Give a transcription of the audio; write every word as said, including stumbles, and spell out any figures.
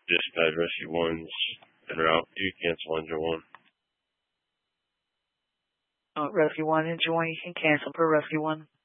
Dispatch Rescue one's en route. You cancel engine one. Uh, Rescue one, engine one, you can cancel per Rescue one.